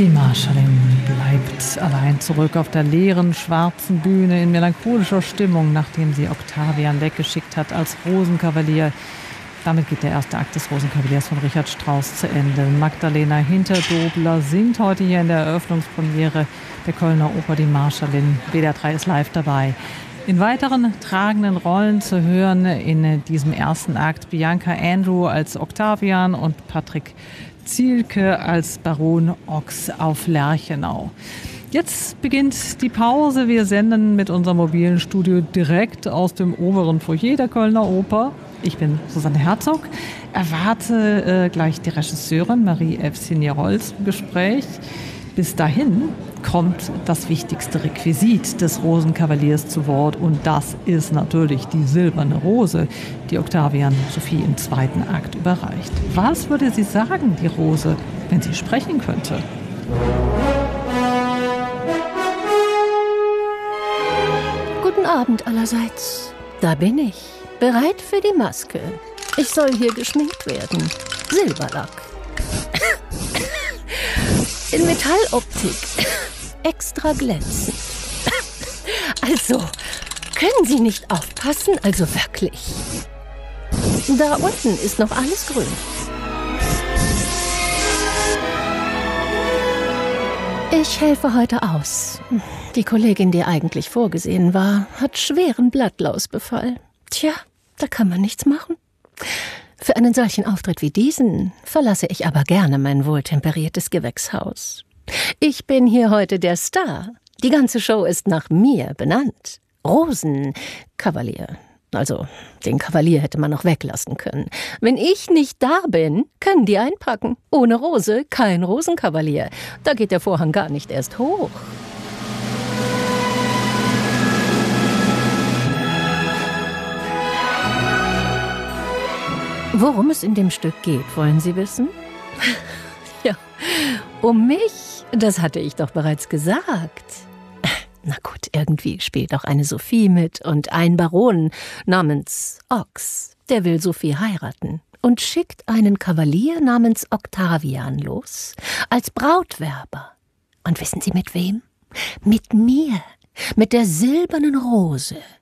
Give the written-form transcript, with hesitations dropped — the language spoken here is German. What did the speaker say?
Die Marschallin bleibt allein zurück auf der leeren, schwarzen Bühne in melancholischer Stimmung, nachdem sie Octavian weggeschickt hat als Rosenkavalier. Damit geht der erste Akt des Rosenkavaliers von Richard Strauss zu Ende. Magdalena Hinterdobler singt heute hier in der Eröffnungspremiere der Kölner Oper Die Marschallin. WDR 3 ist live dabei. In weiteren tragenden Rollen zu hören in diesem ersten Akt Bianca Andrew als Octavian und Patrick Zielke als Baron Ochs auf Lerchenau. Jetzt beginnt die Pause. Wir senden mit unserem mobilen Studio direkt aus dem oberen Foyer der Kölner Oper. Ich bin Susanne Herzog, erwarte gleich die Regisseurin Marie Evsenier-Holz im Gespräch. Bis dahin kommt das wichtigste Requisit des Rosenkavaliers zu Wort und das ist natürlich die silberne Rose, die Octavian Sophie im zweiten Akt überreicht. Was würde sie sagen, die Rose, wenn sie sprechen könnte? Guten Abend allerseits. Da bin ich, bereit für die Maske. Ich soll hier geschminkt werden. Silberlack. In Metalloptik. Extra glänzend. Also, können Sie nicht aufpassen? Also wirklich. Da unten ist noch alles grün. Ich helfe heute aus. Die Kollegin, die eigentlich vorgesehen war, hat schweren Blattlausbefall. Tja, da kann man nichts machen. Für einen solchen Auftritt wie diesen verlasse ich aber gerne mein wohltemperiertes Gewächshaus. Ich bin hier heute der Star. Die ganze Show ist nach mir benannt. Rosenkavalier. Also, den Kavalier hätte man noch weglassen können. Wenn ich nicht da bin, können die einpacken. Ohne Rose kein Rosenkavalier. Da geht der Vorhang gar nicht erst hoch. Worum es in dem Stück geht, wollen Sie wissen? Ja, um mich, das hatte ich doch bereits gesagt. Na gut, irgendwie spielt auch eine Sophie mit und ein Baron namens Ochs, der will Sophie heiraten und schickt einen Kavalier namens Octavian los als Brautwerber. Und wissen Sie mit wem? Mit mir, mit der silbernen Rose.